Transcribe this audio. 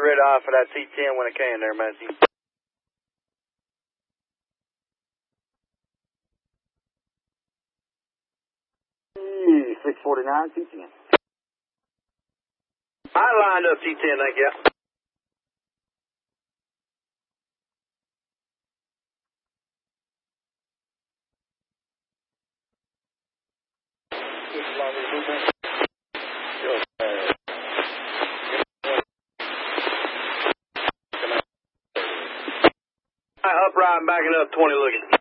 ready off for that C10 when I can there, Matthew. 649, C10. I lined up C10, thank you. Upright, backing up, 20 looking.